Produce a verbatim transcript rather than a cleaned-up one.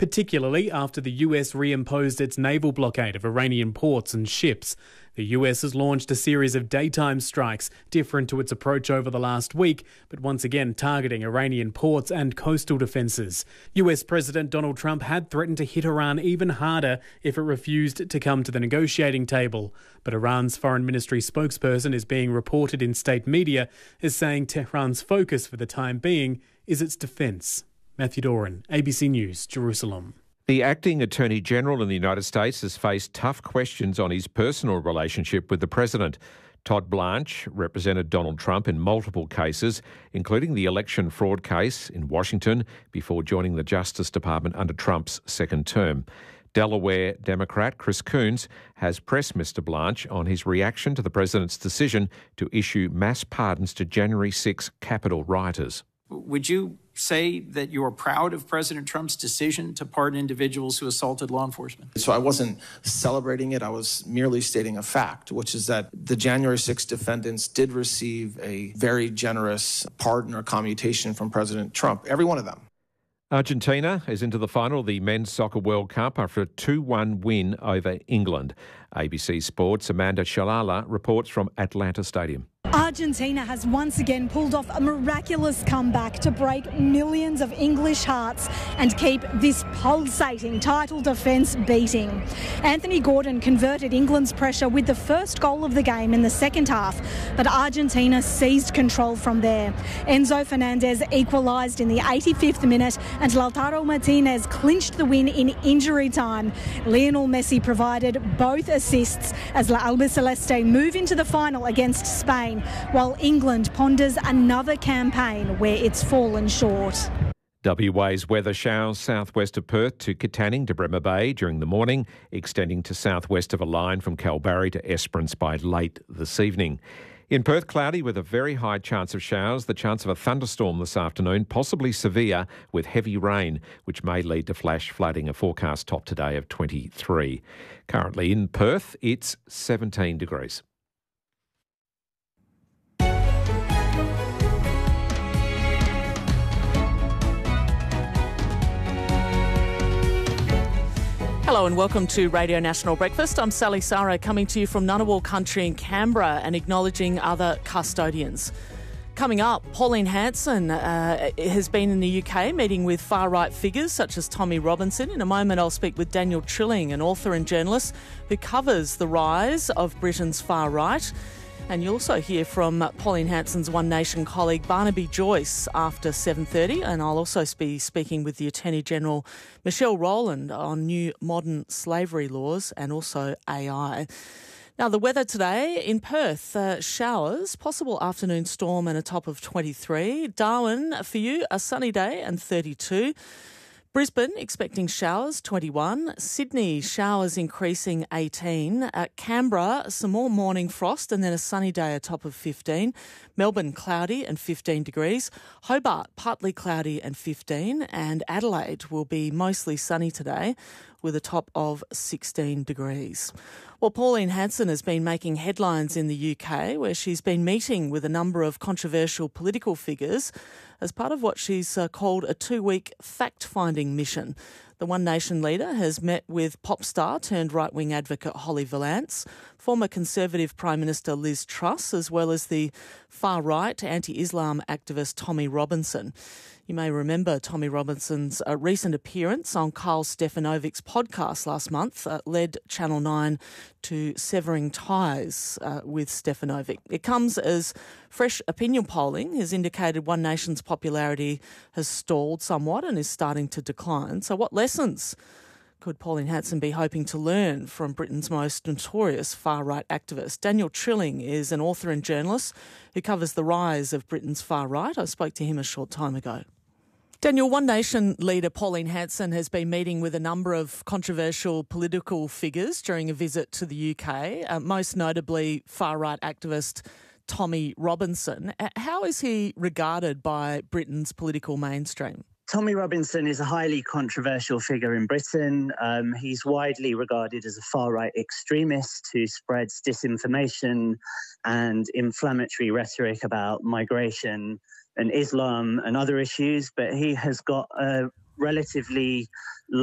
particularly after the U S reimposed its naval blockade of Iranian ports and ships. The U S has launched a series of daytime strikes, different to its approach over the last week, but once again targeting Iranian ports and coastal defences. U S President Donald Trump had threatened to hit Iran even harder if it refused to come to the negotiating table. But Iran's foreign ministry spokesperson is being reported in state media as saying Tehran's focus for the time being is its defence. Matthew Doran, A B C News, Jerusalem. The acting Attorney General in the United States has faced tough questions on his personal relationship with the President. Todd Blanche represented Donald Trump in multiple cases, including the election fraud case in Washington before joining the Justice Department under Trump's second term. Delaware Democrat Chris Coons has pressed Mister Blanche on his reaction to the President's decision to issue mass pardons to January sixth Capitol rioters. Would you say that you are proud of President Trump's decision to pardon individuals who assaulted law enforcement? So I wasn't celebrating it. I was merely stating a fact, which is that the January sixth defendants did receive a very generous pardon or commutation from President Trump, every one of them. Argentina is into the final of the Men's Soccer World Cup after a two one win over England. A B C Sports' Amanda Shalala reports from Atlanta Stadium. Argentina has once again pulled off a miraculous comeback to break millions of English hearts and keep this pulsating title defence beating. Anthony Gordon converted England's pressure with the first goal of the game in the second half, but Argentina seized control from there. Enzo Fernandez equalised in the eighty-fifth minute and Lautaro Martinez clinched the win in injury time. Lionel Messi provided both assists as La Albiceleste move into the final against Spain, while England ponders another campaign where it's fallen short. W A's weather: showers southwest of Perth to Katanning to Bremer Bay during the morning, extending to southwest of a line from Kalbarri to Esperance by late this evening. In Perth, cloudy with a very high chance of showers, the chance of a thunderstorm this afternoon, possibly severe with heavy rain, which may lead to flash flooding. A forecast top today of twenty-three. Currently in Perth, it's seventeen degrees. Hello and welcome to Radio National Breakfast. I'm Sally Saro, coming to you from Ngunnawal Country in Canberra and acknowledging other custodians. Coming up, Pauline Hanson uh, has been in the U K meeting with far-right figures such as Tommy Robinson. In a moment, I'll speak with Daniel Trilling, an author and journalist who covers the rise of Britain's far-right. And you'll also hear from Pauline Hanson's One Nation colleague Barnaby Joyce after seven thirty, and I'll also be speaking with the Attorney General Michelle Rowland on new modern slavery laws and also A I. Now, the weather today in Perth, uh, showers, possible afternoon storm and a top of twenty-three. Darwin, for you, a sunny day and thirty-two. Brisbane, expecting showers, twenty-one. Sydney, showers increasing, eighteen. At Canberra, some more morning frost and then a sunny day, a top of fifteen. Melbourne, cloudy and fifteen degrees. Hobart, partly cloudy and fifteen. And Adelaide will be mostly sunny today with a top of sixteen degrees. Well, Pauline Hanson has been making headlines in the U K, where she's been meeting with a number of controversial political figures as part of what she's uh, called a two-week fact-finding mission. The One Nation leader has met with pop star turned right-wing advocate Holly Valance, former Conservative Prime Minister Liz Truss, as well as the far-right anti-Islam activist Tommy Robinson. You may remember Tommy Robinson's uh, recent appearance on Carl Stefanovic's podcast last month uh, led Channel nine to severing ties uh, with Stefanovic. It comes as fresh opinion polling has indicated One Nation's popularity has stalled somewhat and is starting to decline. So what lessons could Pauline Hanson be hoping to learn from Britain's most notorious far-right activist? Daniel Trilling is an author and journalist who covers the rise of Britain's far-right. I spoke to him a short time ago. Daniel, One Nation leader Pauline Hanson has been meeting with a number of controversial political figures during a visit to the U K, uh, most notably far-right activist Tommy Robinson. How is he regarded by Britain's political mainstream? Tommy Robinson is a highly controversial figure in Britain. Um, he's widely regarded as a far-right extremist who spreads disinformation and inflammatory rhetoric about migration and Islam and other issues, but he has got a relatively